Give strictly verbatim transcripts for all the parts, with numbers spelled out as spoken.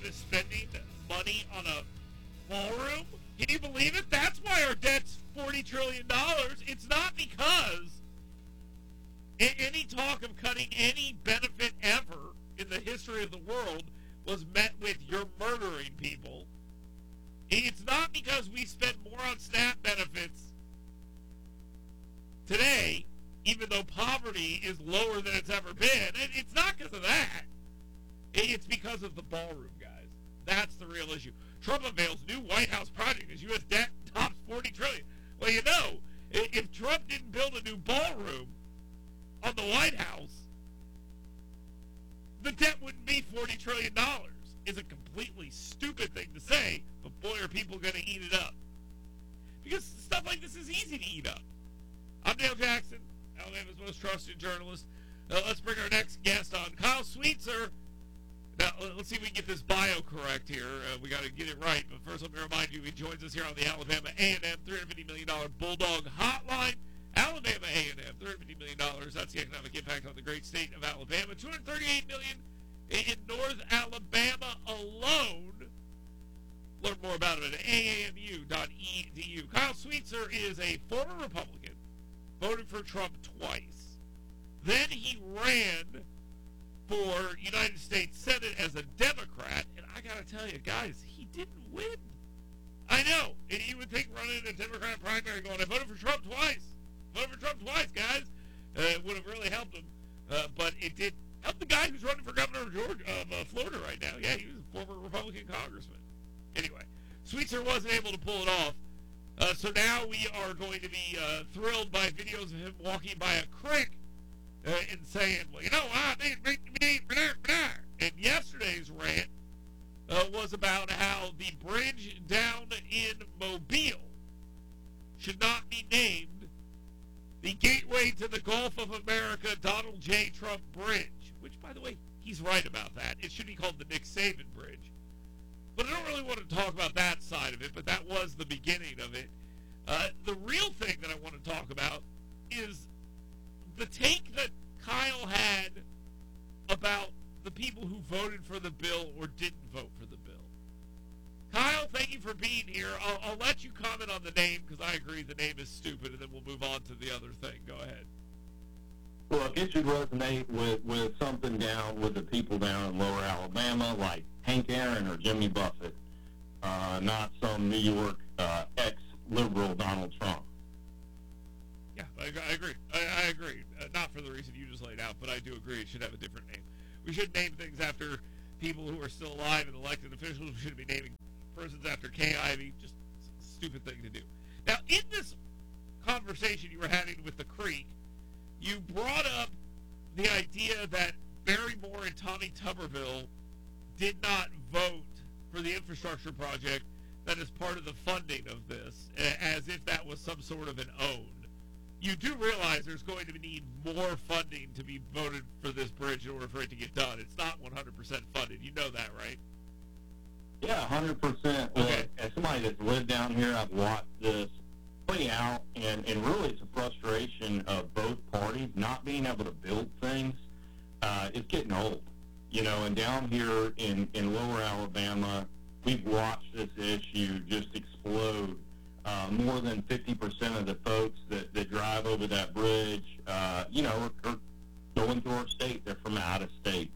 is spending money on a ballroom? Can you believe it? That's why our debt's forty trillion dollars. It's not because any talk of cutting any benefit ever in the history of the world was met with "you're murdering people." It's not because we spend more on SNAP benefits today, even though poverty is lower than it's ever been. It's not because of that. It's because of the ballroom, guys. That's the real issue. Trump unveils new White House project as U S debt tops forty trillion dollars. Well, you know, if Trump didn't build a new ballroom on the White House, the debt wouldn't be forty trillion dollars. It's a completely stupid thing to say, but boy, are people going to eat it up. Because stuff like this is easy to eat up. I'm Dale Jackson, Alabama's most trusted journalist. Uh, let's bring our next guest on, Kyle Sweetser. Now, let's see if we can get this bio correct here. Uh, we got to get it right. But first, let me remind you, he joins us here on the Alabama A and M three hundred fifty million dollars Bulldog Hotline. Alabama A and M, three hundred fifty million dollars. That's the economic impact on the great state of Alabama. two hundred thirty-eight million dollars in North Alabama alone. Learn more about it at A A M U dot E D U. Kyle Sweetser is a former Republican, voted for Trump twice. Then he ran for United States Senate as a Democrat, and I got to tell you, guys, he didn't win. I know. And you would think running a Democrat primary going, I voted for Trump twice. Voted for Trump twice, guys. Uh, it would have really helped him. Uh, but it did help the guy who's running for governor of Georgia, of uh, Florida right now. Yeah, he was a former Republican congressman. Anyway, Sweetser wasn't able to pull it off. Uh, so now we are going to be uh, thrilled by videos of him walking by a creek uh, and saying, well, you know, I need, need, need, and yesterday's rant uh, was about how the bridge down in Mobile should not be named the Gateway to the Gulf of America Donald J. Trump Bridge, which, by the way, he's right about that. It should be called the Nick Saban Bridge. But I don't really want to talk about that side of it, but that was the beginning of it. Uh, the real thing that I want to talk about is the take that Kyle had about the people who voted for the bill or didn't vote for the bill. Kyle, thank you for being here. I'll, I'll let you comment on the name because I agree the name is stupid, and then we'll move on to the other thing. Go ahead. Well, it should resonate with, with something down with the people down in lower Alabama, like Hank Aaron or Jimmy Buffett, uh, not some New York uh, ex-liberal Donald Trump. Yeah, I, I agree. I, I agree. Uh, not for the reason you just laid out, but I do agree it should have a different name. We should name things after people who are still alive and elected officials. We shouldn't be naming persons after Kay Ivey. Just a stupid thing to do. Now, in this conversation you were having with the Creek, you brought up the idea that Barrymore and Tommy Tuberville did not vote for the infrastructure project that is part of the funding of this, as if that was some sort of an own. You do realize there's going to need more funding to be voted for this bridge in order for it to get done. It's not one hundred percent funded. You know that, right? Yeah, one hundred percent. Okay. Well, as somebody that's lived down here, I've watched this play out, and, and really it's a frustration of both parties not being able to build things. Uh, it's getting old, you know, and down here in, in lower Alabama, we've watched this issue just explode. Uh, more than fifty percent of the folks that, that drive over that bridge, uh, you know, are, are going through our state. They're from out of state.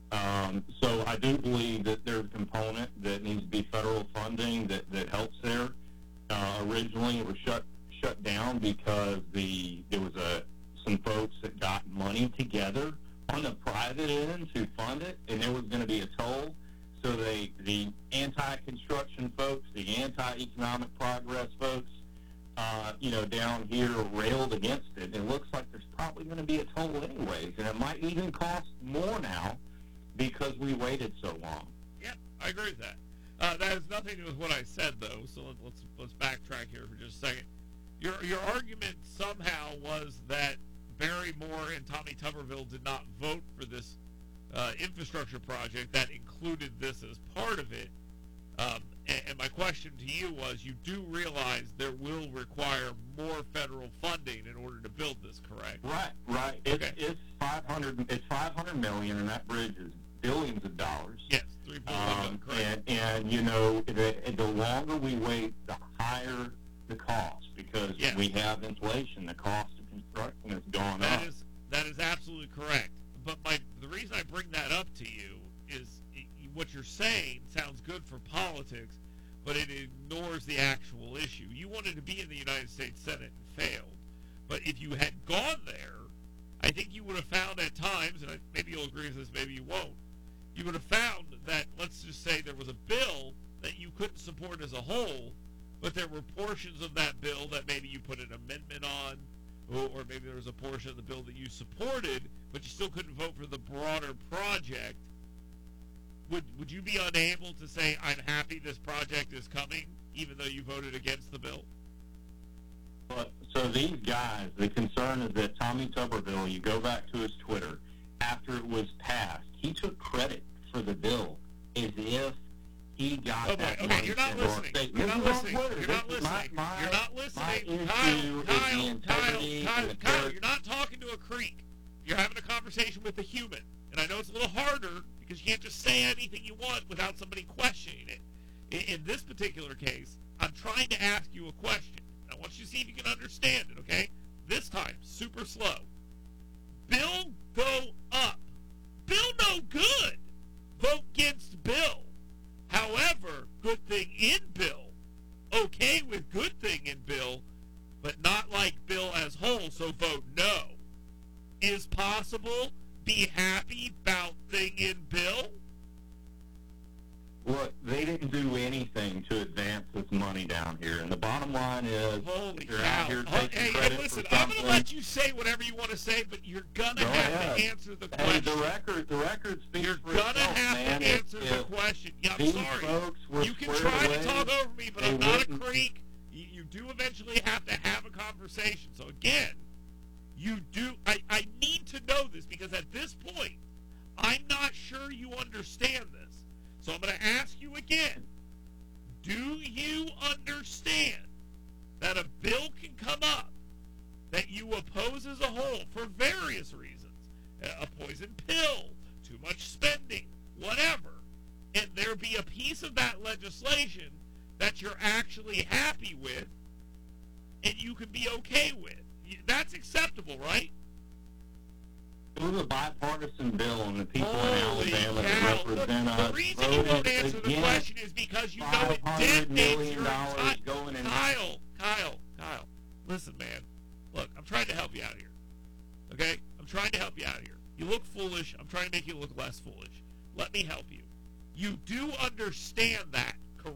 Um, so I do believe that there's a component that needs to be federal funding that, that helps there. Uh, originally, it was shut shut down because the there was a some folks that got money together on the private end to fund it, and there was going to be a toll. So they, the anti-construction folks, the anti-economic progress folks, uh, you know, down here railed against it. It looks like there's probably going to be a toll anyways, and it might even cost more now because we waited so long. Yeah, I agree with that. Uh, that has nothing to do with what I said, though. So let, let's let's backtrack here for just a second. Your your argument somehow was that Barrymore and Tommy Tuberville did not vote for this uh, infrastructure project that included this as part of it. Um, and, and my question to you was, you do realize there will require more federal funding in order to build this, correct? Right, right. It's, Okay. it's five hundred. It's five hundred million, and that bridge is billions of dollars. Yes, three every building Um, up, correct. and, and, you know, the, the longer we wait, the higher the cost, because Yes. we have inflation. The cost of construction has gone That up. is that is absolutely correct. But my the reason I bring that up to you is it, what you're saying sounds good for politics, but it ignores the actual issue. You wanted to be in the United States Senate and failed. But if you had gone there, I think you would have found at times, and I, maybe you'll agree with this, maybe you won't, you would have found that, let's just say there was a bill that you couldn't support as a whole, but there were portions of that bill that maybe you put an amendment on, or, or maybe there was a portion of the bill that you supported, but you still couldn't vote for the broader project. Would would you be unable to say, I'm happy this project is coming, even though you voted against the bill? But, so these guys, the concern is that Tommy Tuberville, you go back to his Twitter, after it was passed, he took credit for the bill as if he got Okay, that okay, money you're not sent to our listening. state. You're This not is on listening. Twitter. You're This not is my- listening. my- You're not my listening. issue Kyle, is the Kyle, Kyle, integrity Kyle, and the Kyle, character. you're not talking to a creek. You're having a conversation with a human. And I know it's a little harder because you can't just say anything you want without somebody questioning it. In, in this particular case, I'm trying to ask you a question. I want you to see if you can understand it, okay? This time, super slow. Bill go up. Bill no good. Vote against Bill. However, good thing in Bill. Okay with good thing in Bill, but not like Bill as whole, so vote no. Is possible. Be happy about thing in Bill. Look, they didn't do anything to advance this money down here, and the bottom line is, Holy you're cow. out here Oh, taking hey, credit hey, listen, for I'm something. going to let you say whatever you want to say, but you're going to Go have ahead. to answer the Hey, question. the record, the record speaks You're for going to itself, have man. to If- answer if the question. Yeah, I'm these sorry. folks were You can squared try away, to talk over me, but they I'm not a wouldn't- creek. You, you do eventually have to have a conversation. So again, you do. I, I need to know this because at this point, I'm not sure you understand this. So I'm going to ask you again. Do you understand that a bill can come up that you oppose as a whole for various reasons? A poison pill, too much spending, whatever. And there be a piece of that legislation that you're actually happy with and you can be okay with. That's acceptable, right? It was a bipartisan bill, and the people Holy in Alabama cow. that represent the, us the reason you won't voted answer the against question is because you know it five hundred dictates million your dollars entire... going in. Kyle, Kyle, Kyle, listen, man. Look, I'm trying to help you out here. Okay? I'm trying to help you out here. You look foolish. I'm trying to make you look less foolish. Let me help you. You do understand that